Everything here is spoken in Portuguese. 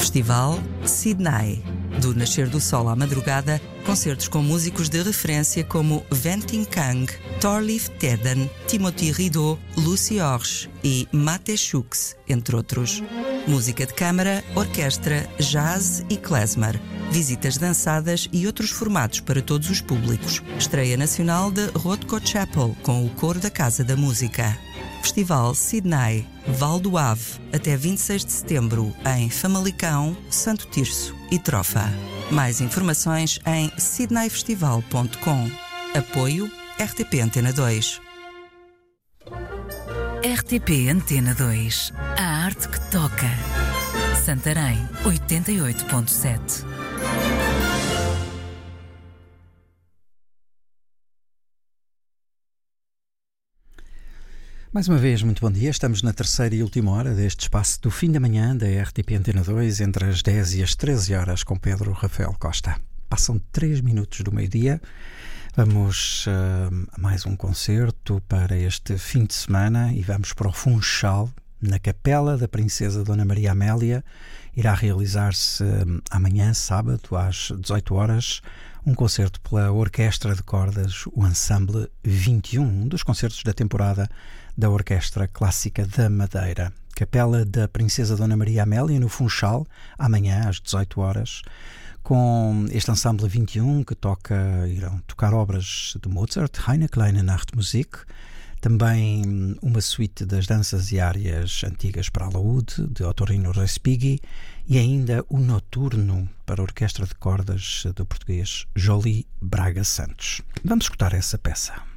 Festival Sydney. Do nascer do sol à madrugada, concertos com músicos de referência como Venting Kang, Thorleif Teden, Timothy Rideau, Lucy Orch e Mate Schux, entre outros. Música de câmara, orquestra, jazz e klezmer. Visitas dançadas e outros formatos para todos os públicos. Estreia nacional de Rothko Chapel, com o coro da Casa da Música. Festival Sydney, Val do Ave, até 26 de setembro, em Famalicão, Santo Tirso e Trofa. Mais informações em sydneyfestival.com. Apoio RTP Antena 2. RTP Antena 2. A arte que toca. Santarém, 88.7. Mais uma vez, muito bom dia. Estamos na terceira e última hora deste espaço do fim da manhã da RTP Antena 2, entre as 10 e as 13 horas, com Pedro Rafael Costa. Passam 3 minutos do meio-dia. Vamos a mais um concerto para este fim de semana e vamos para o Funchal, na Capela da Princesa Dona Maria Amélia. Irá realizar-se amanhã, sábado, às 18 horas, um concerto pela Orquestra de Cordas, o Ensemble 21, um dos concertos da temporada da Orquestra Clássica da Madeira. Capela da Princesa Dona Maria Amélia, no Funchal, amanhã às 18 horas, com este Ensemble 21 que irão tocar obras de Mozart, Heine Kleine Nachtmusik, também uma suíte das danças e áreas antigas para alaúde, de Ottorino Respighi, e ainda o Noturno para a Orquestra de Cordas do português Joly Braga Santos. Vamos escutar essa peça.